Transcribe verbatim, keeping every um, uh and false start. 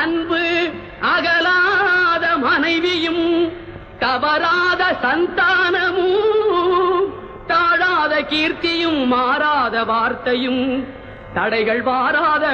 அன்பு அகலாத மனைவியும் தவறாத சந்தானமும் தாழாத கீர்த்தியும் மாறாத வார்த்தையும் தடைகள் வாராத